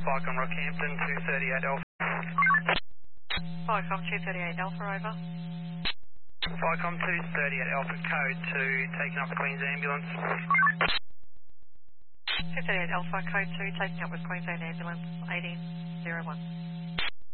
Vicom Rockhampton 238 Alpha. Vicom 238 Alpha, over. Vicom 238 Alpha code 2, taking up the Queen's ambulance. 238 Alpha, code 2, taking up with Queensland ambulance, 1801.